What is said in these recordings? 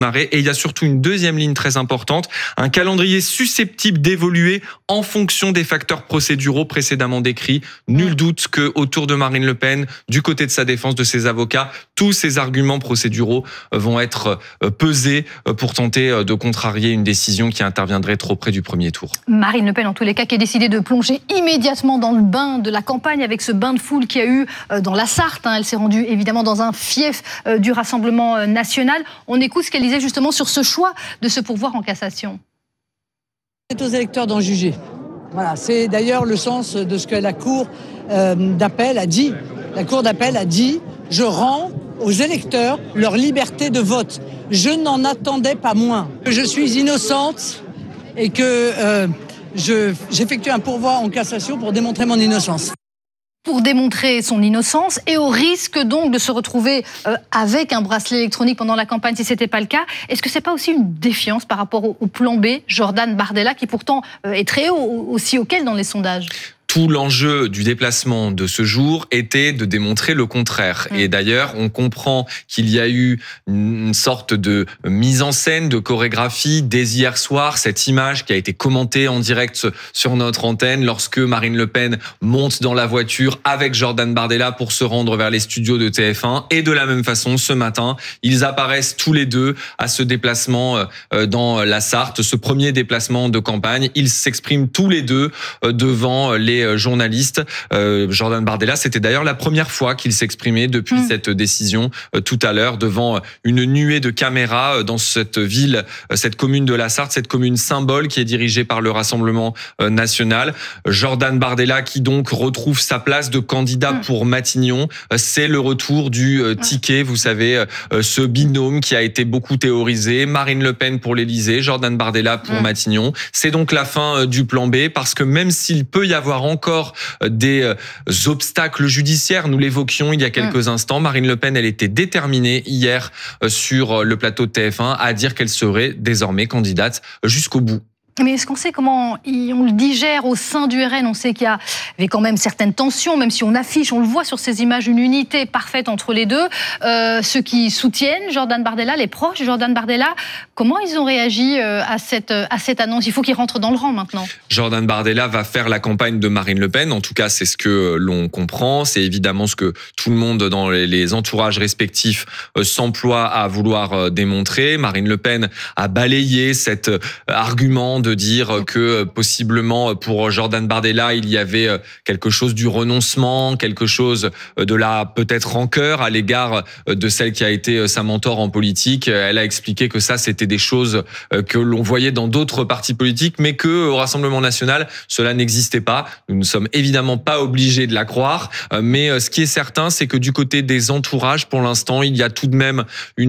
Et il y a surtout une deuxième ligne très importante, un calendrier susceptible d'évoluer en fonction des facteurs procéduraux précédemment décrits. Nul doute que autour de Marine Le Pen, du côté de sa défense, de ses avocats, tous ces arguments procéduraux vont être pesés pour tenter de contrarier une décision qui interviendrait trop près du premier tour. Marine Le Pen, en tous les cas, qui a décidé de plonger immédiatement dans le bain de la campagne avec ce bain de foule qu'il y a eu dans la Sarthe. Elle s'est rendue évidemment dans un fief du Rassemblement national. On écoute ce qu'elle disait justement sur ce choix de se pourvoir en cassation. C'est aux électeurs d'en juger. Voilà, c'est d'ailleurs le sens de ce que la Cour d'appel a dit. La Cour d'appel a dit « Je rends aux électeurs leur liberté de vote. Je n'en attendais pas moins. Je suis innocente et que j'effectue un pourvoi en cassation pour démontrer mon innocence. » Pour démontrer son innocence et au risque donc de se retrouver avec un bracelet électronique pendant la campagne si ce n'était pas le cas. Est-ce que ce n'est pas aussi une défiance par rapport au plan B, Jordan Bardella, qui pourtant est très haut, aussi auquel dans les sondages ? Tout l'enjeu du déplacement de ce jour était de démontrer le contraire. Et d'ailleurs, on comprend qu'il y a eu une sorte de mise en scène, de chorégraphie dès hier soir. Cette image qui a été commentée en direct sur notre antenne lorsque Marine Le Pen monte dans la voiture avec Jordan Bardella pour se rendre vers les studios de TF1. Et de la même façon, ce matin, ils apparaissent tous les deux à ce déplacement dans la Sarthe, ce premier déplacement de campagne. Ils s'expriment tous les deux devant les journalistes. Jordan Bardella, c'était d'ailleurs la première fois qu'il s'exprimait depuis cette décision tout à l'heure devant une nuée de caméras dans cette ville, cette commune de la Sarthe, cette commune symbole qui est dirigée par le Rassemblement national. Jordan Bardella qui donc retrouve sa place de candidat pour Matignon. C'est le retour du ticket, vous savez, ce binôme qui a été beaucoup théorisé. Marine Le Pen pour l'Élysée, Jordan Bardella pour Matignon. C'est donc la fin du plan B parce que même s'il peut y avoir encore des obstacles judiciaires, nous l'évoquions il y a quelques instants, Marine Le Pen, elle était déterminée hier sur le plateau de TF1 à dire qu'elle serait désormais candidate jusqu'au bout. Mais est-ce qu'on sait comment on le digère au sein du RN ? On sait qu'il y avait quand même certaines tensions, même si on affiche, on le voit sur ces images, une unité parfaite entre les deux. Ceux qui soutiennent Jordan Bardella, les proches de Jordan Bardella, comment ils ont réagi à cette annonce ? Il faut qu'ils rentrent dans le rang maintenant. Jordan Bardella va faire la campagne de Marine Le Pen. En tout cas, c'est ce que l'on comprend. C'est évidemment ce que tout le monde dans les entourages respectifs s'emploie à vouloir démontrer. Marine Le Pen a balayé cet argument de dire que possiblement pour Jordan Bardella, il y avait quelque chose du renoncement, quelque chose de la peut-être rancœur à l'égard de celle qui a été sa mentor en politique. Elle a expliqué que ça, c'était des choses que l'on voyait dans d'autres partis politiques, mais que au Rassemblement national, cela n'existait pas. Nous ne sommes évidemment pas obligés de la croire, mais ce qui est certain, c'est que du côté des entourages, pour l'instant, il y a tout de même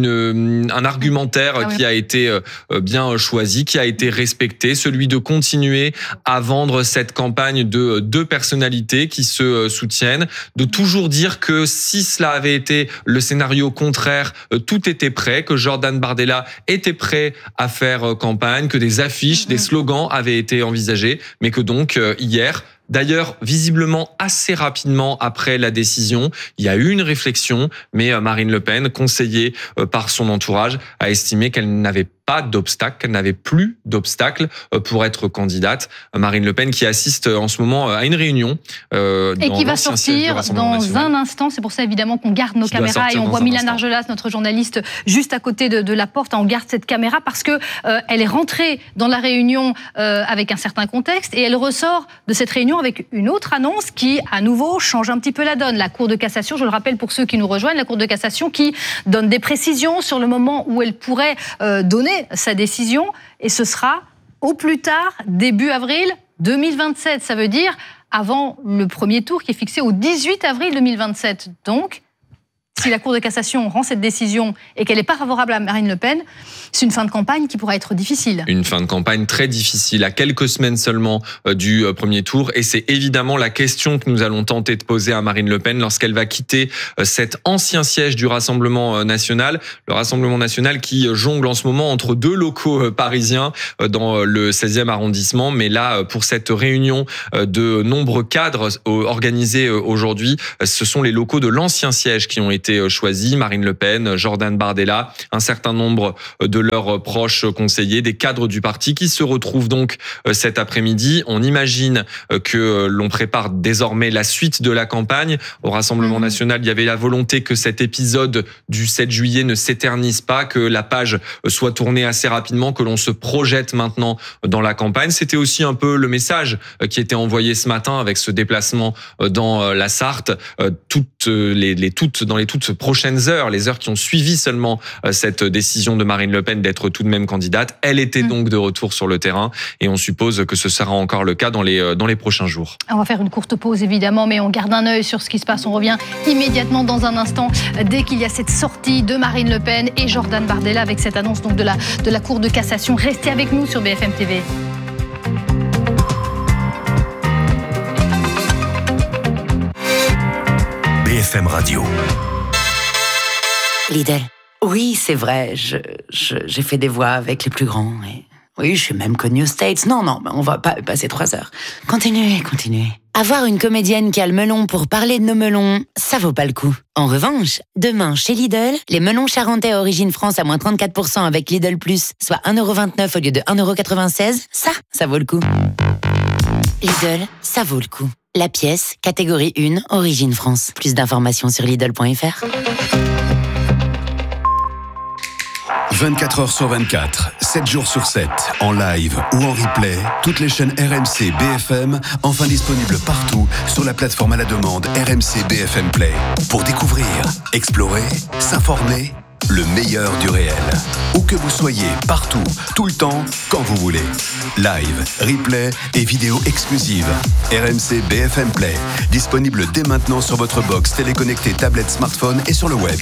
un argumentaire qui a été bien choisi, qui a été respecté, celui de continuer à vendre cette campagne de deux personnalités qui se soutiennent, de toujours dire que si cela avait été le scénario contraire, tout était prêt, que Jordan Bardella était prêt à faire campagne, que des affiches, des slogans avaient été envisagés, mais que donc hier, d'ailleurs, visiblement assez rapidement après la décision, il y a eu une réflexion, mais Marine Le Pen, conseillée par son entourage, a estimé qu'elle n'avait pas d'obstacle, qu'elle n'avait plus d'obstacle pour être candidate. Marine Le Pen qui assiste en ce moment à une réunion. Et qui va sortir dans un instant. C'est pour ça évidemment qu'on garde nos caméras et on voit Milan Argelas, notre journaliste, juste à côté de la porte. On garde cette caméra parce que elle est rentrée dans la réunion avec un certain contexte et elle ressort de cette réunion avec une autre annonce qui, à nouveau, change un petit peu la donne. La Cour de cassation, je le rappelle pour ceux qui nous rejoignent, la Cour de cassation qui donne des précisions sur le moment où elle pourrait donner sa décision, et ce sera au plus tard début avril 2027. Ça veut dire avant le premier tour qui est fixé au 18 avril 2027. Donc, si la Cour de cassation rend cette décision et qu'elle n'est pas favorable à Marine Le Pen, c'est une fin de campagne qui pourra être difficile. Une fin de campagne très difficile, à quelques semaines seulement du premier tour. Et c'est évidemment la question que nous allons tenter de poser à Marine Le Pen lorsqu'elle va quitter cet ancien siège du Rassemblement national. Le Rassemblement national qui jongle en ce moment entre deux locaux parisiens dans le 16e arrondissement. Mais là, pour cette réunion de nombreux cadres organisés aujourd'hui, ce sont les locaux de l'ancien siège qui ont été été choisis, Marine Le Pen, Jordan Bardella, un certain nombre de leurs proches conseillers, des cadres du parti qui se retrouvent donc cet après-midi. On imagine que l'on prépare désormais la suite de la campagne. Au Rassemblement national, il y avait la volonté que cet épisode du 7 juillet ne s'éternise pas, que la page soit tournée assez rapidement, que l'on se projette maintenant dans la campagne. C'était aussi un peu le message qui était envoyé ce matin avec ce déplacement dans la Sarthe. Dans les toutes prochaines heures, les heures qui ont suivi seulement cette décision de Marine Le Pen d'être tout de même candidate, elle était donc de retour sur le terrain et on suppose que ce sera encore le cas dans les prochains jours. On va faire une courte pause évidemment, mais on garde un œil sur ce qui se passe. On revient immédiatement dans un instant dès qu'il y a cette sortie de Marine Le Pen et Jordan Bardella avec cette annonce donc de la Cour de cassation. Restez avec nous sur BFM TV. BFM Radio. Lidl. Oui, c'est vrai, j'ai fait des voix avec les plus grands. Et... oui, je suis même connue aux States. Non, on va pas passer 3 heures. Continuez. Avoir une comédienne qui a le melon pour parler de nos melons, ça vaut pas le coup. En revanche, demain, chez Lidl, les melons charentais Origine France à moins 34% avec Lidl+, soit 1,29€ au lieu de 1,96€, ça vaut le coup. Lidl, ça vaut le coup. La pièce, catégorie 1, Origine France. Plus d'informations sur Lidl.fr. 24 heures sur 24, 7 jours sur 7, en live ou en replay, toutes les chaînes RMC BFM, enfin disponibles partout sur la plateforme à la demande RMC BFM Play. Pour découvrir, explorer, s'informer, le meilleur du réel. Où que vous soyez, partout, tout le temps, quand vous voulez. Live, replay et vidéos exclusives. RMC BFM Play, disponible dès maintenant sur votre box téléconnectée, tablette, smartphone et sur le web.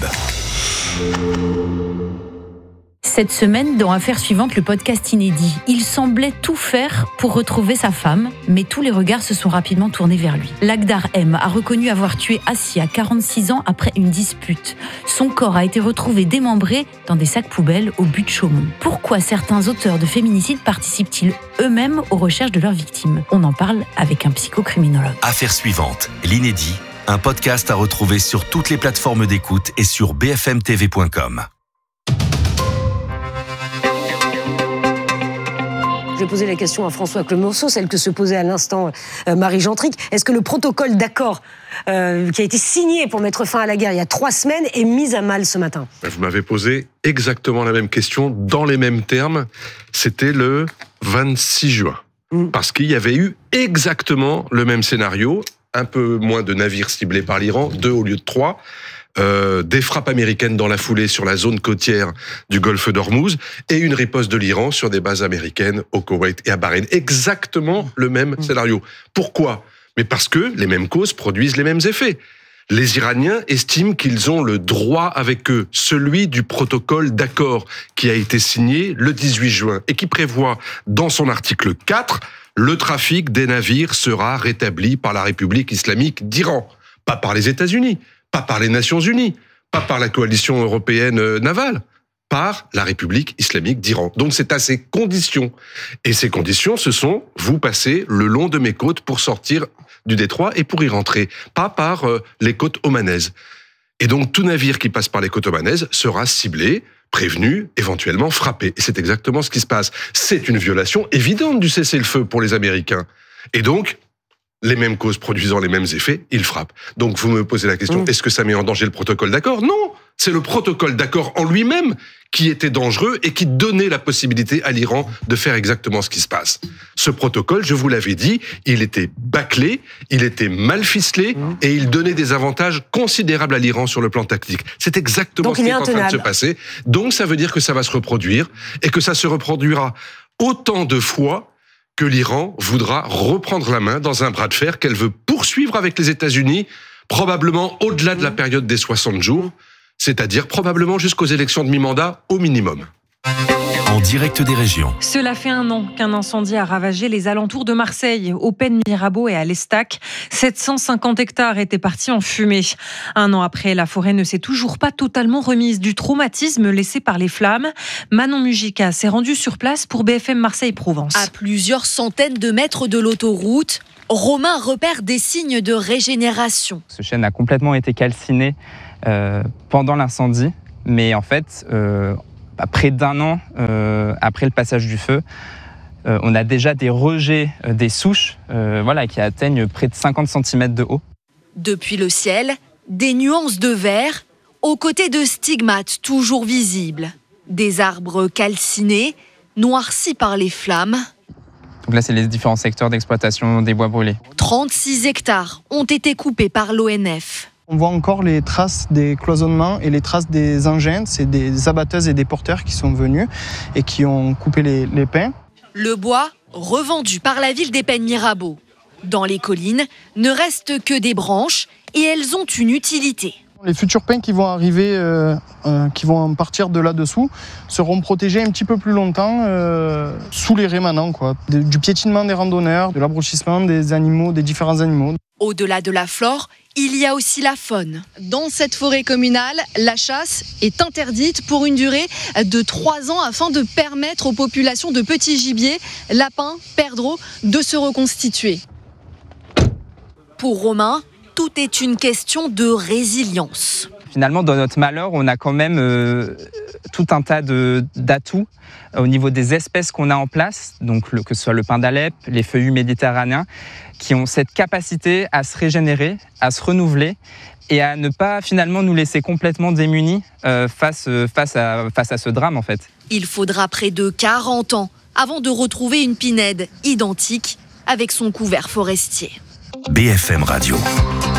Cette semaine, dans Affaires suivantes, le podcast inédit, il semblait tout faire pour retrouver sa femme, mais tous les regards se sont rapidement tournés vers lui. Lakhdar M a reconnu avoir tué Assia, 46 ans, après une dispute. Son corps a été retrouvé démembré dans des sacs poubelles au but de Chaumont. Pourquoi certains auteurs de féminicides participent-ils eux-mêmes aux recherches de leurs victimes ? On en parle avec un psychocriminologue. Affaires suivantes, l'inédit, un podcast à retrouver sur toutes les plateformes d'écoute et sur bfmtv.com. Je vais poser la question à François Clemenceau, celle que se posait à l'instant Marie Gentric. Est-ce que le protocole d'accord qui a été signé pour mettre fin à la guerre il y a 3 semaines est mis à mal ce matin ? Vous m'avez posé exactement la même question, dans les mêmes termes. C'était le 26 juin. Parce qu'il y avait eu exactement le même scénario, un peu moins de navires ciblés par l'Iran, 2 au lieu de 3. Des frappes américaines dans la foulée sur la zone côtière du golfe d'Ormuz et une riposte de l'Iran sur des bases américaines au Koweït et à Bahreïn. Exactement le même scénario. Pourquoi ? Mais parce que les mêmes causes produisent les mêmes effets. Les Iraniens estiment qu'ils ont le droit avec eux, celui du protocole d'accord qui a été signé le 18 juin et qui prévoit dans son article 4 le trafic des navires sera rétabli par la République islamique d'Iran, pas par les États-Unis. Pas par les Nations Unies, pas par la coalition européenne navale, par la République islamique d'Iran. Donc c'est à ces conditions. Et ces conditions, ce sont, vous passez le long de mes côtes pour sortir du détroit et pour y rentrer, pas par les côtes omanaises. Et donc tout navire qui passe par les côtes omanaises sera ciblé, prévenu, éventuellement frappé. Et c'est exactement ce qui se passe. C'est une violation évidente du cessez-le-feu pour les Américains. Et donc, les mêmes causes produisant les mêmes effets, ils frappent. Donc vous me posez la question, est-ce que ça met en danger le protocole d'accord ? Non, c'est le protocole d'accord en lui-même qui était dangereux et qui donnait la possibilité à l'Iran de faire exactement ce qui se passe. Ce protocole, je vous l'avais dit, il était bâclé, il était mal ficelé et il donnait des avantages considérables à l'Iran sur le plan tactique. C'est exactement ce qui est en train de se passer. Donc ça veut dire que ça va se reproduire et que ça se reproduira autant de fois que l'Iran voudra reprendre la main dans un bras de fer qu'elle veut poursuivre avec les États-Unis, probablement au-delà de la période des 60 jours, c'est-à-dire probablement jusqu'aux élections de mi-mandat au minimum. En direct des régions. Cela fait 1 an qu'un incendie a ravagé les alentours de Marseille, au Pen Mirabeau et à l'Estac. 750 hectares étaient partis en fumée. 1 an après, la forêt ne s'est toujours pas totalement remise du traumatisme laissé par les flammes. Manon Mujica s'est rendue sur place pour BFM Marseille-Provence. À plusieurs centaines de mètres de l'autoroute, Romain repère des signes de régénération. Ce chêne a complètement été calciné pendant l'incendie. Mais en fait, près d'un an après le passage du feu, on a déjà des rejets des souches qui atteignent près de 50 cm de haut. Depuis le ciel, des nuances de vert, aux côtés de stigmates toujours visibles. Des arbres calcinés, noircis par les flammes. Donc là, c'est les différents secteurs d'exploitation des bois brûlés. 36 hectares ont été coupés par l'ONF. On voit encore les traces des cloisonnements et les traces des engins. C'est des abatteuses et des porteurs qui sont venus et qui ont coupé les pins. Le bois revendu par la ville d'Épène-Mirabeau. Dans les collines, ne restent que des branches et elles ont une utilité. Les futurs pins qui vont arriver, qui vont partir de là-dessous, seront protégés un petit peu plus longtemps sous les rémanents, du piétinement des randonneurs, de l'abrochissement des animaux, des différents animaux. Au-delà de la flore, il y a aussi la faune. Dans cette forêt communale, la chasse est interdite pour une durée de 3 ans afin de permettre aux populations de petits gibiers, lapins, perdreaux, de se reconstituer. Pour Romain, tout est une question de résilience. Finalement, dans notre malheur, on a quand même tout un tas d'atouts au niveau des espèces qu'on a en place, donc que ce soit le pin d'Alep, les feuillus méditerranéens, qui ont cette capacité à se régénérer, à se renouveler et à ne pas finalement nous laisser complètement démunis face à ce drame en fait. Il faudra près de 40 ans avant de retrouver une pinède identique avec son couvert forestier. BFM Radio.